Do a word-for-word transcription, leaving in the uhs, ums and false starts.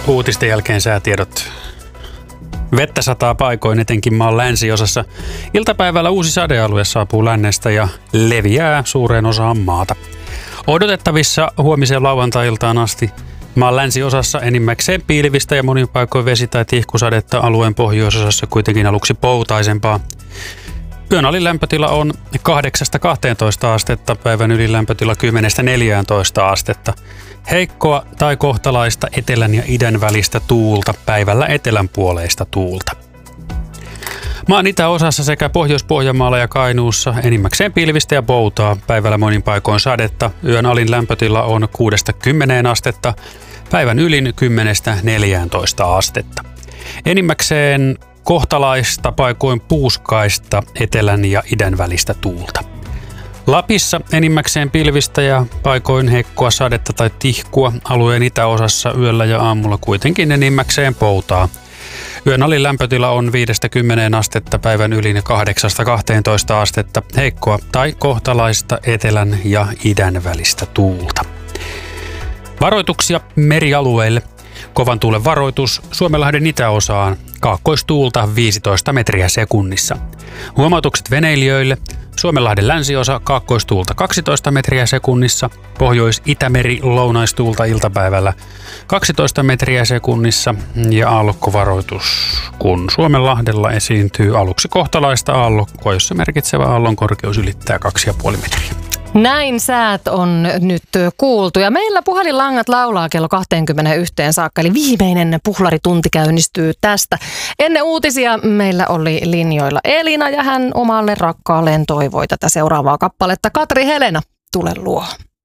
Uutisten jälkeen säätiedot. Vettä sataa paikoin, etenkin maan länsiosassa. Iltapäivällä uusi sadealue saapuu lännestä ja leviää suureen osaan maata. Odotettavissa huomiseen lauantai-iltaan asti maan länsiosassa enimmäkseen pilvistä ja monin paikoin vesi- tai tihkusadetta, alueen pohjoisosassa kuitenkin aluksi poutaisempaa. Yön alin lämpötila on kahdeksasta kahteentoista astetta, päivän ylin lämpötila kymmenestä neljääntoista astetta. Heikkoa tai kohtalaista etelän ja idän välistä tuulta, päivällä etelän puoleista tuulta. Maan itäosassa sekä Pohjois-Pohjanmaalla ja Kainuussa enimmäkseen pilvistä ja poutaa, päivällä monin paikoin sadetta. Yön alin lämpötila on kuudesta kymmeneen astetta, päivän ylin kymmenestä neljääntoista astetta. Enimmäkseen kohtalaista paikoin puuskaista etelän ja idän välistä tuulta. Lapissa enimmäkseen pilvistä ja paikoin heikkoa sadetta tai tihkua, alueen itäosassa yöllä ja aamulla kuitenkin enimmäkseen poutaa. Yön alin lämpötila on viidestä kymmeneen astetta, päivän ylin kahdeksasta kahteentoista astetta, heikkoa tai kohtalaista etelän ja idän välistä tuulta. Varoituksia merialueille. Kovan tuulen varoitus Suomenlahden itäosaan, kaakkoistuulta viisitoista metriä sekunnissa. Huomautukset veneilijöille. Suomenlahden länsiosa, kaakkoistuulta kaksitoista metriä sekunnissa. Pohjois-Itämeri, lounaistuulta iltapäivällä kaksitoista metriä sekunnissa. Ja aallokkovaroitus, kun Suomenlahdella esiintyy aluksi kohtalaista aallokkoa, jossa merkitsevä aallon korkeus ylittää kaksi pilkku viisi metriä. Näin säät on nyt kuultu ja meillä puhelinlangat laulaa kello kaksikymmentäyksi saakka, eli viimeinen puhlaritunti käynnistyy tästä. Ennen uutisia meillä oli linjoilla Elina ja hän omalle rakkaalleen toivoi tätä seuraavaa kappaletta. Katri Helena, tule luo.